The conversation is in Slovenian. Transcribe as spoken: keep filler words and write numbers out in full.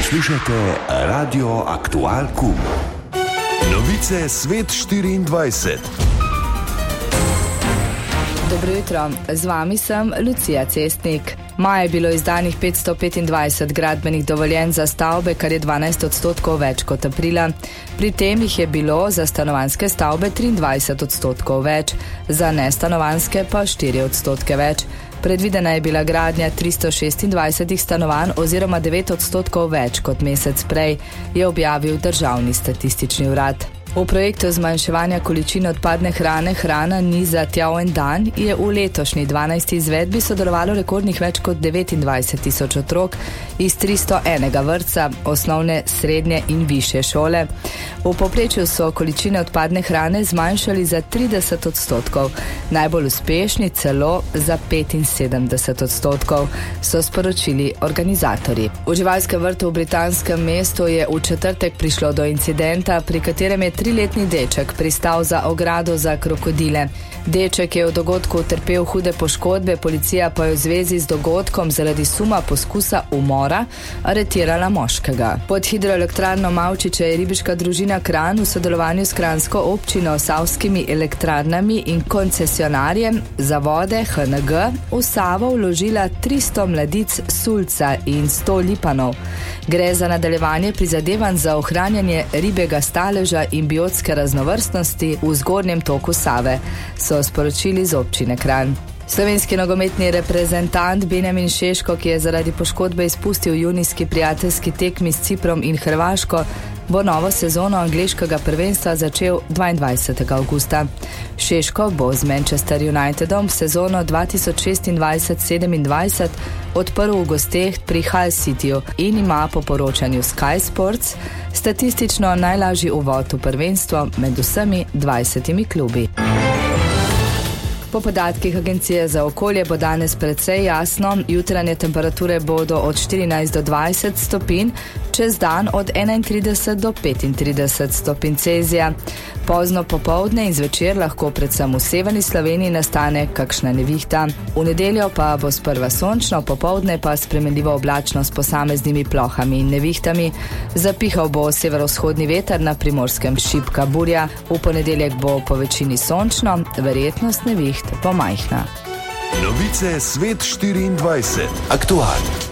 Poslušajte Radio Aktual Kum. Novice Svet štiriindvajset. Dobro jutro, z vami sem Lucija Cestnik. Maja je bilo izdanih petsto petindvajset gradbenih dovoljenj za stavbe, kar je dvanajst odstotkov več kot aprila. Pri tem jih je bilo za stanovanjske stavbe triindvajset odstotkov več, za nestanovanjske pa štiri odstotke več. Predvidena je bila gradnja tristo šestindvajset stanovanj oziroma devet odstotkov več kot mesec prej, je objavil Državni statistični urad. V projektu zmanjševanja količine odpadne hrane Hrana ni za tja en dan je v letošnji dvanajsti izvedbi sodelovalo rekordnih več kot devetindvajset tisoč otrok iz tristo enega vrtca, osnovne, srednje in višje šole. V povprečju so količine odpadne hrane zmanjšali za trideset odstotkov, najbolj uspešni celo za petinsedemdeset odstotkov, so sporočili organizatorji. V živalskem vrtu v britanskem mestu je v četrtek prišlo do incidenta, pri katerem je triletni deček pristal za ogrado za krokodile. Deček je v dogodku utrpel hude poškodbe, policija pa je v zvezi z dogodkom zaradi suma poskusa umora aretirala moškega. Pod hidroelektrarno Mavčiče je ribiška družina Kranj v sodelovanju s kranjsko občino, savskimi elektrarnami in koncesionarjem za vode H N G v Savo vložila tristo mladic sulca in sto lipanov. Gre za nadaljevanje prizadevanj za ohranjanje ribjega staleža in biotske raznovrstnosti v zgornjem toku Save, so sporočili z občine Kranj. Slovenski nogometni reprezentant Benjamin Šeško, ki je zaradi poškodbe izpustil junijski prijateljski tekmi s Ciprom in Hrvaško, bo novo sezono angleškega prvenstva začel dvaindvajsetega avgusta. Šeško bo z Manchester Unitedom sezono dva tisoč šestindvajset sedemindvajset odprl v gosteh pri Hull Cityju in ima po poročanju Sky Sports statistično najlažji uvod v prvenstvo med vsemi dvajsetimi klubi. Po podatkih Agencije za okolje bo danes precej jasno, jutranje temperature bodo od štirinajst do dvajset stopinj, čez dan od enaintrideset do petintrideset stopinj Celzija. Pozno popoldne in zvečer lahko predvsem v severni Sloveniji nastane kakšna nevihta. V nedeljo pa bo sprva sončno, popoldne pa spremenljivo oblačno s posameznimi plohami in nevihtami. Zapihal bo severovzhodni veter, na Primorskem šibka burja. V ponedeljek bo po večini sončno, verjetnost neviht pa majhna. Novice Svet štiriindvajset. Aktualno.